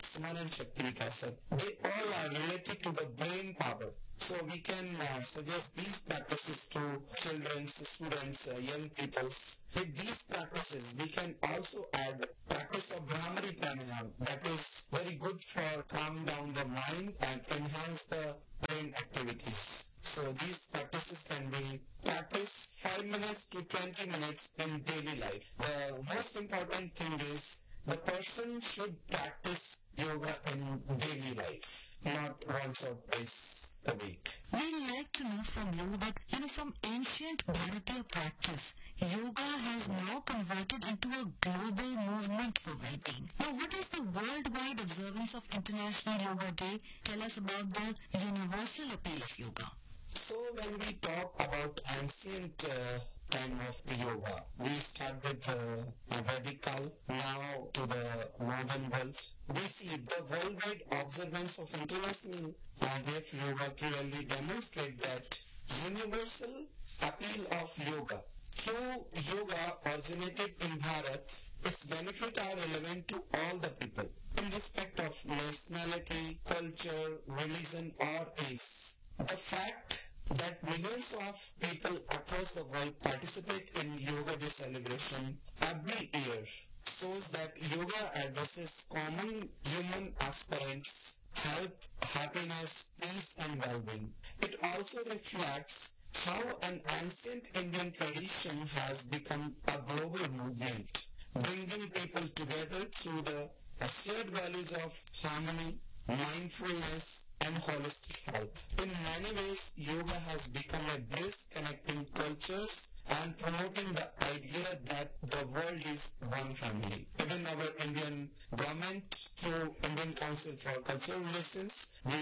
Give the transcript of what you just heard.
Suman and Shakti said, they all are related to the brain power. So we can suggest these practices to children, students, young people. With these practices, we can also add practice of Brahmari Pranayam. That is very good for calm down the mind and enhance the brain activities. So these practices can be practiced 5 minutes to 20 minutes in daily life. The most important thing is the person should practice yoga in daily life, not once or twice a week. We'd like to know from you that, from ancient Bharatiya practice, yoga has now converted into a global movement for well-being. Now, what is the worldwide observance of International Yoga Day? Tell us about the universal appeal of yoga. So when we talk about ancient time of the yoga, we start with the Vedic Kal, now to the modern world. We see the worldwide observance of International Day of Yoga clearly demonstrate that universal appeal of yoga. Through yoga originated in Bharat, its benefits are relevant to all the people, in respect of nationality, culture, religion or race. The fact that millions of people across the world participate in Yoga Day celebration every year shows that yoga addresses common human aspirants, health, happiness, peace and well-being. It also reflects how an ancient Indian tradition has become a global movement, bringing people together through the shared values of harmony, mindfulness, and holistic health. In many ways, yoga has become a bridge connecting cultures and promoting the idea that the world is one family. Even our Indian government, through Indian Council for Cultural Relations, we